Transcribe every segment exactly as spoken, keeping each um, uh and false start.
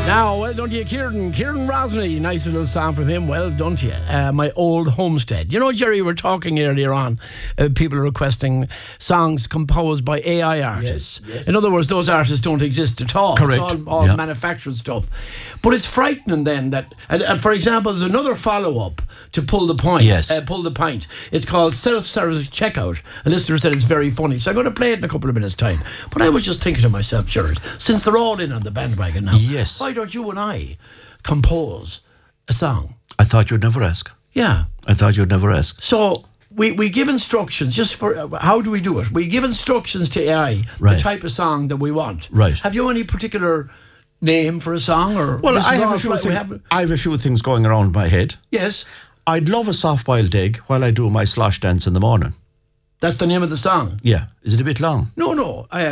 Now, well done to you, Kieran. Kieran Rosny. Nice little song from him. Well done to you. Uh, My Old Homestead. You know, Jerry, we were talking earlier on. Uh, people are requesting songs composed by A I artists. Yes, yes. In other words, those artists don't exist at all. Correct. It's all, all Yeah. manufactured stuff. But it's frightening then that, and, and for example, there's another follow-up to Pull the Point. Yes. Uh, Pull the Pint. It's called Self-Service Checkout. A listener said it's very funny. So I'm going to play it in a couple of minutes' time. But I was just thinking to myself, Gerard, since they're all in on the bandwagon now, Yes. why don't you and I compose a song? I thought you'd never ask. Yeah. I thought you'd never ask. So we, we give instructions just for uh, how do we do it? We give instructions to A I, Right. the type of song that we want. Right. Have you any particular name for a song, or Well, this I is have, all a few fly- we thing- have- I have a few things going around my head. Yes, I'd love a soft-boiled egg while I do my slosh dance in the morning. that's the name of the song. Yeah. Is it a bit long? No, no. Uh,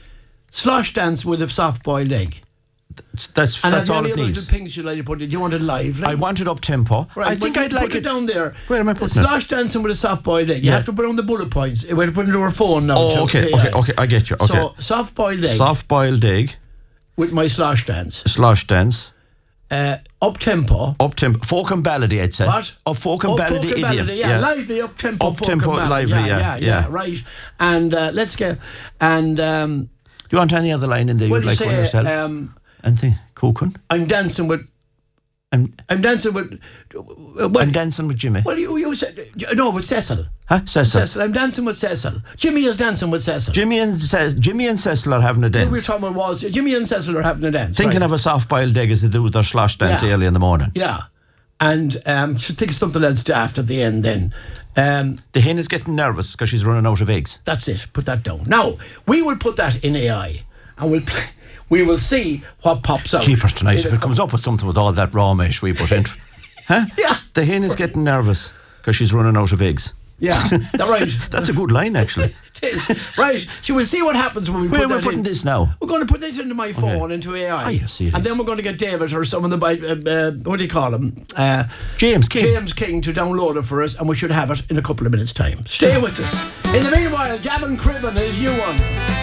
slosh dance with a soft-boiled egg. It's- That's, And that's have all you it any other needs. things you'd like to put it? Do you want it live? Like? I want it up-tempo. Right, I think but I'd you like put it down there. Where am I putting it? Slosh dancing with a soft-boiled egg. You Yeah. have to put on the bullet points. We're putting it to our phone now. Oh, to- okay, to A I. okay, okay, I get you. Okay. So, soft-boiled egg Soft-boiled egg, with my slosh dance. slosh dance, Uh, up-tempo. up-tempo, folk and ballady, I'd say. What? Oh, folk and Oh, ballady folk and idiom. ballady, yeah, lively up-tempo, Up-tempo, folk and ballady. lively, yeah, yeah, yeah, yeah. right. And uh, let's get, and um, Do you want any other line in there what you'd do you like say, one yourself? um, Anything? Cooking? I'm dancing with, I'm, I'm dancing with, uh, well, I'm dancing with Jimmy. well, you, you said, no, with Cecil. Huh? Cecil. Cecil, I'm dancing with Cecil. Jimmy is dancing with Cecil. Jimmy and Ce- Jimmy and Cecil are having a dance. We were talking about waltz. Jimmy and Cecil are having a dance. Thinking right. of a soft-boiled egg as they do their slosh dance Yeah. early in the morning. Yeah. And um, should think of something else after the end then. Um, The hen is getting nervous because she's running out of eggs. that's it. Put that down. Now, we will put that in A I and we'll pl- we will see what pops out. Keepers tonight, In if a it comes up with something with all that raw mesh we put in. Huh? Yeah. The hen is getting nervous because she's running out of eggs. Yeah, that right. That's a good line, actually. It is. Right. So we'll see what happens when we Where put we're that putting in. this now? We're going to put this into my phone, into A I. Ah, yes, it and is. then we're going to get David or someone, the, uh, uh, what do you call him? Uh, James King. James King to download it for us, and we should have it in a couple of minutes' time. Stay with us. In the meanwhile, Gavin Cribben is you one.